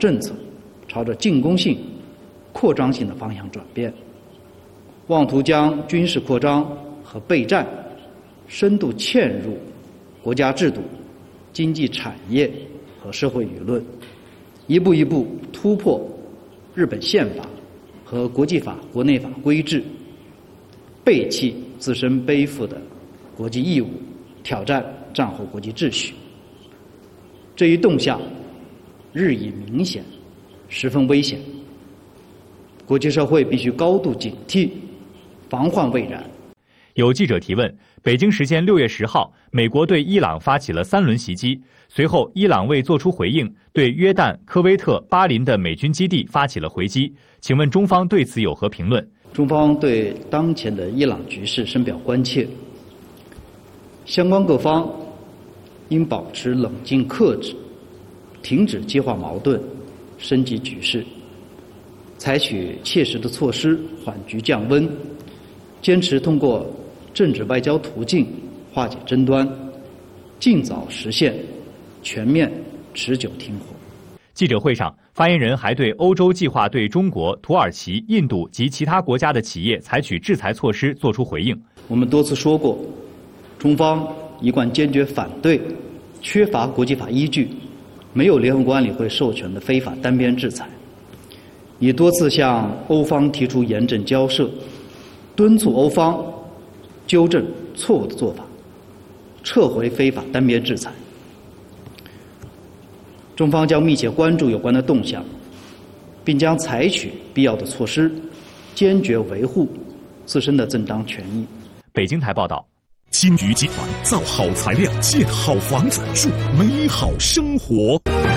政策朝着进攻性、扩张性的方向转变，妄图将军事扩张和备战深度嵌入国家制度、经济产业和社会舆论，一步一步突破日本宪法和国际法、国内法规制，背弃自身背负的国际义务，挑战战后国际秩序。这一动向日益明显，十分危险。国际社会必须高度警惕，防患未然。 有记者提问：北京时间6月10号，美国对伊朗发起了3轮袭击，随后伊朗未作出回应，对约旦、科威特、巴林的美军基地发起了回击。请问中方对此有何评论？ 中方对当前的伊朗局势深表关切，相关各方应保持冷静克制，停止激化矛盾，升级局势，采取切实的措施缓局降温，坚持通过政治外交途径化解争端，尽早实现全面持久停火。 记者会上，发言人还对欧洲计划对中国、土耳其、印度及其他国家的企业采取制裁措施作出回应。 我们多次说过，中方一贯坚决反对缺乏国际法依据、没有联合国安理会授权的非法单边制裁，已多次向欧方提出严正交涉，敦促欧方纠正错误的做法，撤回非法单边制裁。中方将密切关注有关的动向，并将采取必要的措施，坚决维护自身的正当权益。 北京台报道。 金鱼集团造好材料，建好房子，树美好生活。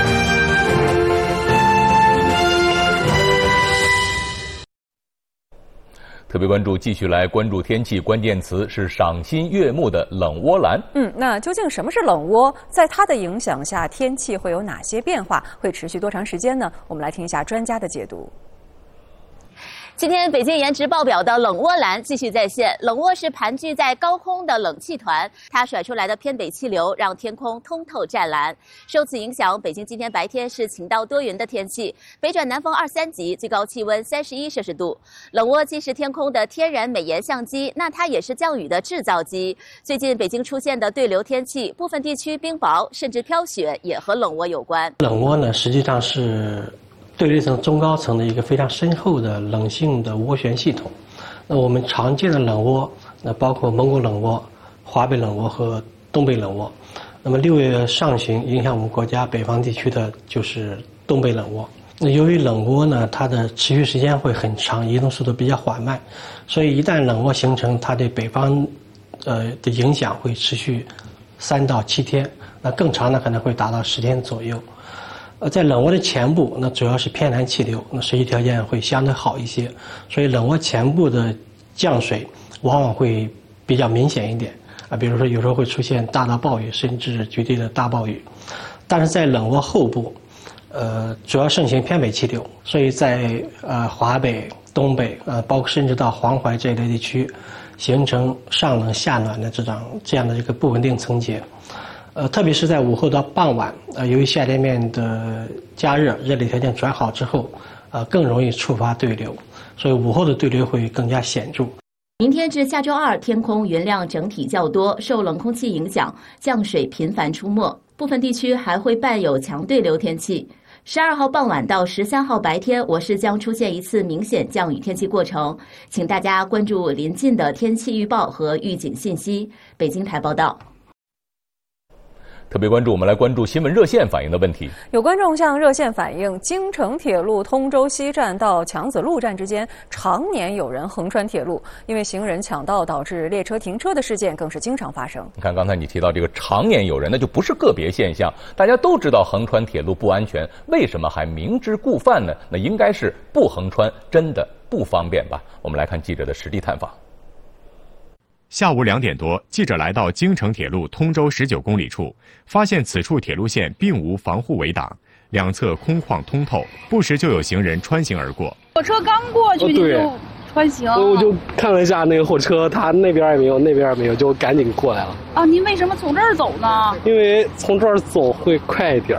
特别关注，继续来关注天气，关键词是赏心悦目的冷涡蓝。 那究竟什么是冷涡？在它的影响下，天气会有哪些变化？会持续多长时间呢？我们来听一下专家的解读。 今天北京颜值爆表的冷涡蓝继续再现。冷涡是盘踞在高空的冷气团，它甩出来的偏北气流让天空通透湛蓝。受此影响，北京今天白天是晴到多云的天气，北转南风2、3级，最高气温31摄氏度。冷涡既是天空的天然美颜相机，那它也是降雨的制造机。最近北京出现的对流天气，部分地区冰雹甚至飘雪，也和冷涡有关。 冷涡呢，实际上是对流层中高层的一个非常深厚的冷性的涡旋系统。那我们常见的冷涡，那包括蒙古冷涡、华北冷涡和东北冷涡。那么6月上旬影响我们国家北方地区的就是东北冷涡。那由于冷涡呢，它的持续时间会很长，移动速度比较缓慢，所以一旦冷涡形成，它对北方的影响会持续3到7天，那更长的可能会达到10天左右。在冷涡的前部，那主要是偏南气流，那水气条件会相对好一些，所以冷涡前部的降水往往会比较明显一点啊，比如说有时候会出现大到暴雨，甚至绝对的大暴雨。但是在冷涡后部，主要盛行偏北气流，所以在华北、东北包括甚至到黄淮这一类地区，形成上冷下暖的这样的一个不稳定层结。特别是在午后到傍晚，由于下天面的加热，热力条件转好之后，更容易触发对流，所以午后的对流会更加显著。 明天至下周2，天空云量整体较多，受冷空气影响，降水频繁出没，部分地区还会伴有强对流天气。12号傍晚到13号白天，我市将出现一次明显降雨天气过程，请大家关注临近的天气预报和预警信息。北京台报道。 特别关注，我们来关注新闻热线反映的问题。 有观众向热线反映，京城铁路通州西站到强子路站之间常年有人横穿铁路，因为行人抢道导致列车停车的事件更是经常发生。 你看刚才你提到这个常年有人，那就不是个别现象，大家都知道横穿铁路不安全，为什么还明知故犯呢？那应该是不横穿真的不方便吧？我们来看记者的实地探访。 下午2点多，记者来到京承铁路通州19公里处，发现此处铁路线并无防护围挡，两侧空旷通透，不时就有行人穿行而过。 火车刚过去就穿行， 我就看了一下那个火车，它那边也没有，那边也没有，就赶紧过来了。 啊，您为什么从这儿走呢？ 因为从这儿走会快一点。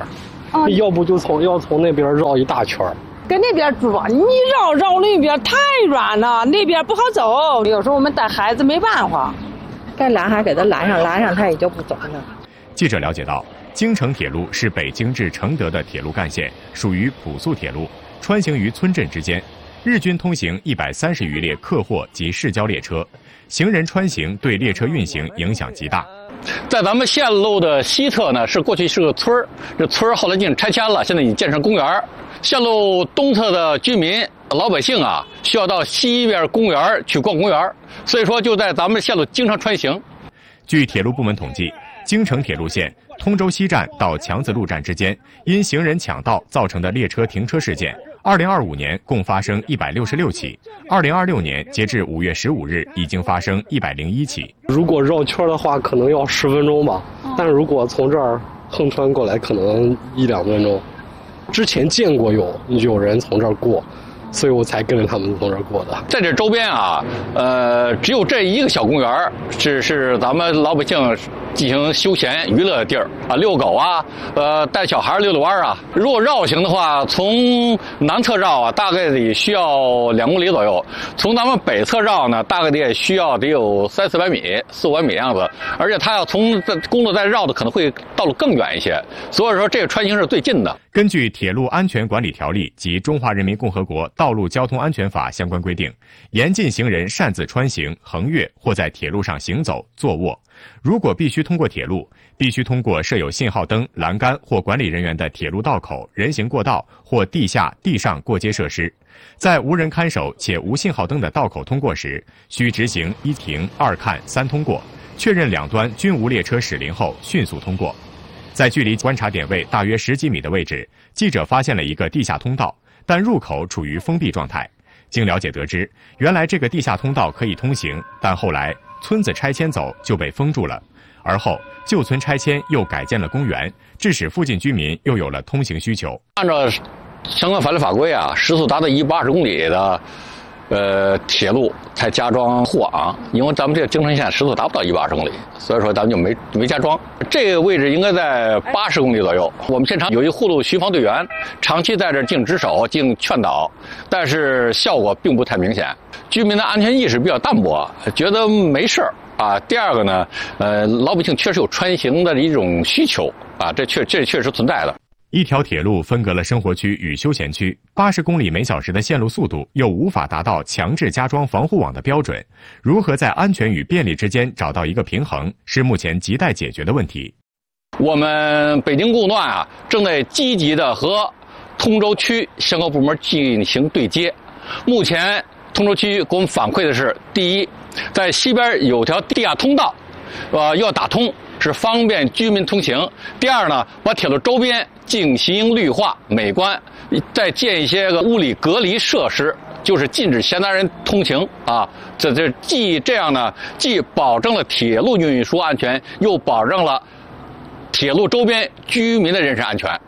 要不就要从那边绕一大圈。 跟那边转，你绕那边太远了，那边不好走。有时候我们带孩子没办法，该拦还给他拦上他也就不走了。 记者了解到，京承铁路是北京至承德的铁路干线，属于普速铁路，穿行于村镇之间。日均通行130余列客货及市郊列车，行人穿行对列车运行影响极大。 在咱们线路的西侧呢，过去是个村儿，这村儿后来进行拆迁了，现在已经建成公园。线路东侧的居民老百姓啊，需要到西边公园去逛公园，所以说就在咱们线路经常穿行。 据铁路部门统计，京承铁路线通州西站到强子路站之间因行人抢道造成的列车停车事件，2025年共发生166起，2026年截至5月15日已经发生101起。 如果绕圈的话，可能要10分钟吧，但如果从这儿横穿过来，可能1-2分钟。之前见过有人从这儿过，所以我才跟着他们从这儿过的。 在这周边啊，只有这一个小公园是咱们老百姓进行休闲娱乐的地儿啊，遛狗啊，带小孩溜弯啊。如果绕行的话，从南侧绕啊，大概得需要2公里左右；从咱们北侧绕呢，大概得需要有300-400米、400-500米的样子。而且它要从公路再绕的，可能会道路更远一些。所以说，这个穿行是最近的。 根据《铁路安全管理条例》及《中华人民共和国道路交通安全法》相关规定，严禁行人擅自穿行、横越或在铁路上行走、坐卧。如果必须通过铁路，必须通过设有信号灯、栏杆或管理人员的铁路道口、人行过道或地下、地上过街设施。在无人看守且无信号灯的道口通过时，需执行1停、2看、3通过，确认两端均无列车驶临后迅速通过。在距离观察点位大约10几米的位置，记者发现了一个地下通道，但入口处于封闭状态。经了解得知，原来这个地下通道可以通行，但后来村子拆迁走就被封住了。而后旧村拆迁又改建了公园，致使附近居民又有了通行需求。 按照相关法律法规啊，时速达到120公里的铁路才加装护网，因为咱们这个京承线时速达不到120公里，所以说咱们就没加装。这个位置应该在80公里左右。我们现场有一护路巡防队员，长期在这进行值守、进行劝导，但是效果并不太明显。居民的安全意识比较淡薄，觉得没事儿啊。第二个呢，老百姓确实有穿行的一种需求啊，这确实存在的。 一条铁路分隔了生活区与休闲区，80公里每小时的线路速度又无法达到强制加装防护网的标准，如何在安全与便利之间找到一个平衡，是目前亟待解决的问题。 我们北京公路段啊，正在积极的和通州区相关部门进行对接。目前通州区给我们反馈的是：第一，在西边有条地下通道，要打通，是方便居民通行。第二呢，把铁路周边进行绿化美观，再建一些个物理隔离设施，就是禁止闲杂人通行啊。这这样呢，既保证了铁路运输安全，又保证了铁路周边居民的人身安全。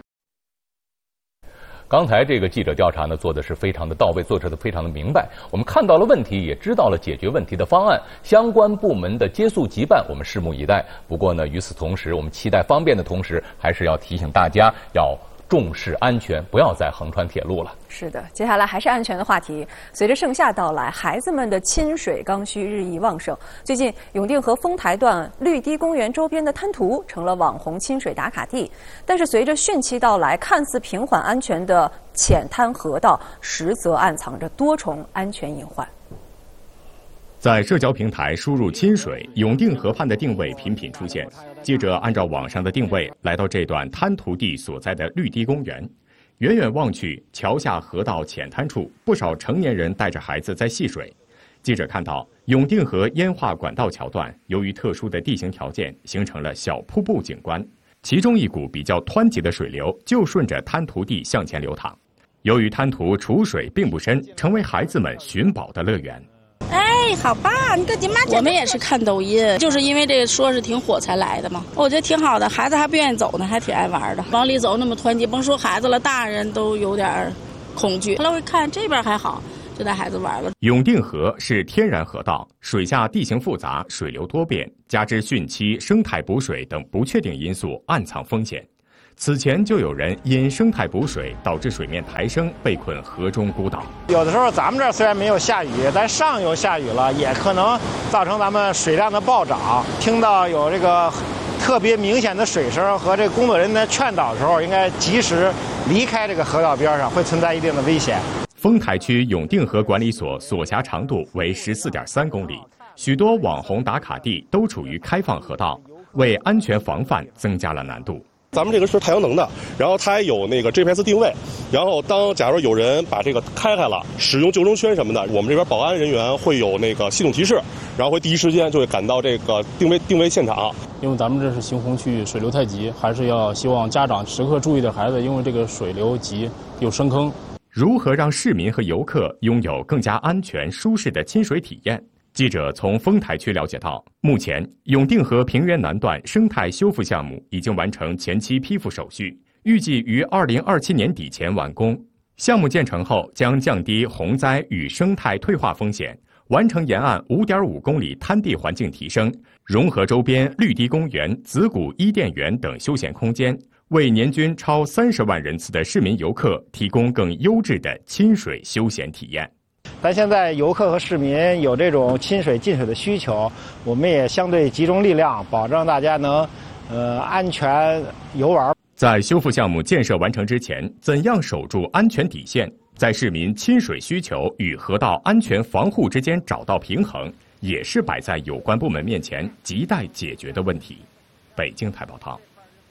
刚才这个记者调查呢，做的是非常的到位，做得非常的明白。我们看到了问题，也知道了解决问题的方案，相关部门的接速急办，我们拭目以待。不过呢，与此同时，我们期待方便的同时，还是要提醒大家要重视安全，不要再横穿铁路了。 是的，接下来还是安全的话题。随着盛夏到来，孩子们的亲水刚需日益旺盛。最近，永定河丰台段绿堤公园周边的滩涂成了网红亲水打卡地。但是，随着汛期到来，看似平缓安全的浅滩河道，实则暗藏着多重安全隐患。 在社交平台输入亲水，永定河畔的定位频频出现。记者按照网上的定位来到这段滩涂地所在的绿堤公园，远远望去，桥下河道浅滩处，不少成年人带着孩子在戏水。记者看到永定河烟化管道桥段，由于特殊的地形条件，形成了小瀑布景观，其中一股比较湍急的水流就顺着滩涂地向前流淌。由于滩涂储水并不深，成为孩子们寻宝的乐园。 哎，好棒！你跟你妈讲。我们也是看抖音，就是因为这个说是挺火才来的嘛。我觉得挺好的，孩子还不愿意走呢，还挺爱玩的。往里走那么湍急，甭说孩子了，大人都有点恐惧。后来我看这边还好，就带孩子玩了。 永定河是天然河道，水下地形复杂，水流多变，加之汛期生态补水等不确定因素，暗藏风险。 此前就有人因生态补水导致水面抬升，被困河中孤岛。 有的时候咱们这儿虽然没有下雨，但上游下雨了，也可能造成咱们水量的暴涨。听到有这个特别明显的水声和这个工作人员劝导的时候，应该及时离开这个河道边上，会存在一定的危险。 丰台区永定河管理所所辖长度为14.3公里，许多网红打卡地都处于开放河道，为安全防范增加了难度。 咱们这个是太阳能的，然后它还有那个 GPS 定位，然后假如有人把这个开了，使用救生圈什么的，我们这边保安人员会有那个系统提示，然后会第一时间就会赶到这个定位现场。 因为咱们这是行洪区域，水流太急，还是要希望家长时刻注意的孩子，因为这个水流急有深坑。 如何让市民和游客拥有更加安全舒适的亲水体验？记者从丰台区了解到，目前永定河平原南段生态修复项目已经完成前期批复手续，预计于2027年底前完工。项目建成后，将降低洪灾与生态退化风险，完成沿岸5.5公里滩地环境提升，融合周边绿地公园、子谷伊甸园等休闲空间，为年均超30万人次的市民游客提供更优质的亲水休闲体验。 但现在游客和市民有这种亲水进水的需求，我们也相对集中力量，保证大家能安全游玩。 在修复项目建设完成之前，怎样守住安全底线，在市民亲水需求与河道安全防护之间找到平衡，也是摆在有关部门面前亟待解决的问题。北京台报道。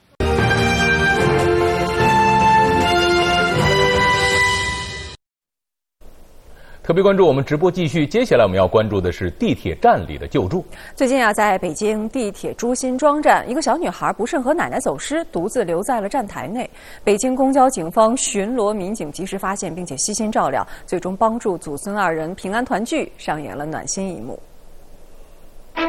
特别关注我们直播继续，接下来我们要关注的是地铁站里的救助。 最近啊，在北京地铁朱辛庄站，一个小女孩不慎和奶奶走失，独自留在了站台内。北京公交警方巡逻民警及时发现，并且悉心照料，最终帮助祖孙二人平安团聚，上演了暖心一幕。 来，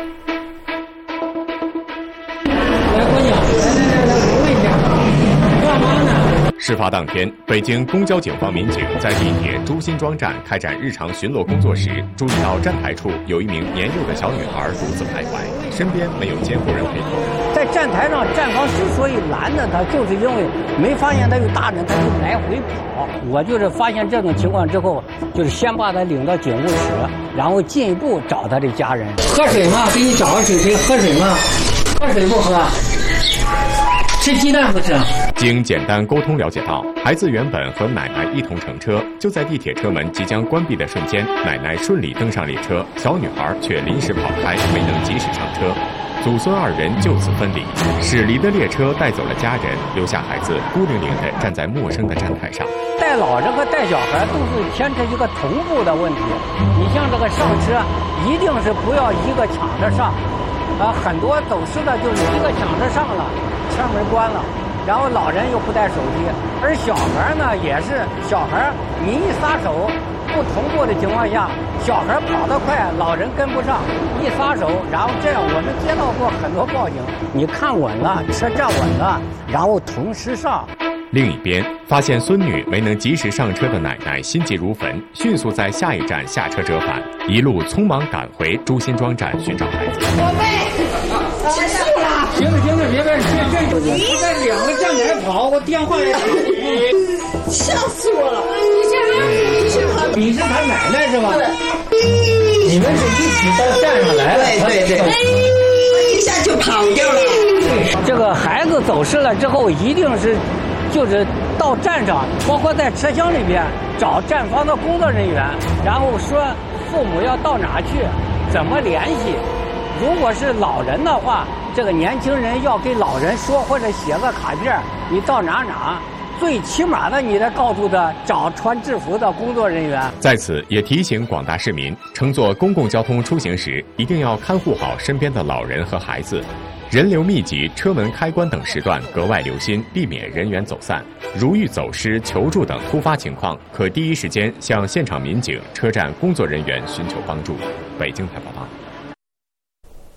姑娘，来，我问一下，干嘛呢？ 事发当天，北京公交警方民警在地铁朱辛庄站开展日常巡逻工作时，注意到站台处有一名年幼的小女孩独自徘徊，身边没有监护人陪同。 在站台上，站方之所以拦着她，就是因为没发现她有大人，她就来回跑。我就是发现这种情况之后，就是先把她领到警务室，然后进一步找她的家人。喝水吗？给你找个水瓶，喝水吗？喝水不喝？吃鸡蛋不吃？ 经简单沟通了解到，孩子原本和奶奶一同乘车，就在地铁车门即将关闭的瞬间，奶奶顺利登上列车，小女孩却临时跑开，没能及时上车，祖孙二人就此分离。驶离的列车带走了家人，留下孩子孤零零地站在陌生的站台上。 带老人和带小孩都是牵扯一个同步的问题。你像这个上车，一定是不要一个抢着上。很多走失的就是一个抢着上了，车门关了，然后老人又不带手机，而小孩呢也是小孩，你一撒手不同步的情况下，小孩跑得快，老人跟不上，一撒手，然后这样我们接到过很多报警，你看稳了，车站稳了，然后同时上。 另一边，发现孙女没能及时上车的奶奶心急如焚，迅速在下一站下车折返，一路匆忙赶回朱辛庄站寻找孩子。 我妹，结束了。行了，别你在2个站台跑，我电话也打你，吓死我了！你是他奶奶是吧？你们是一起到站上来了？对，一下就跑掉了。这个孩子走失了之后，一定是。就是到站上，包括在车厢里边找站方的工作人员，然后说父母要到哪去，怎么联系。如果是老人的话，这个年轻人要给老人说或者写个卡片，你到哪，最起码的你得告诉他找穿制服的工作人员。 在此也提醒广大市民，乘坐公共交通出行时，一定要看护好身边的老人和孩子。人流密集、车门开关等时段格外留心，避免人员走散。如遇走失、求助等突发情况，可第一时间向现场民警、车站工作人员寻求帮助。北京台报道。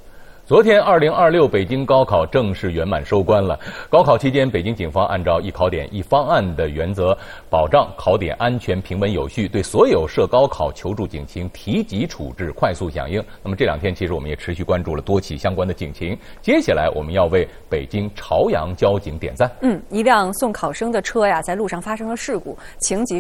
昨天，2026北京高考正式圆满收官了。高考期间，北京警方按照一考点一方案的原则，保障考点安全、平稳、有序，对所有涉高考求助警情提级处置，快速响应。那么这2天，其实我们也持续关注了多起相关的警情。接下来，我们要为北京朝阳交警点赞。 一辆送考生的车呀，在路上发生了事故，情急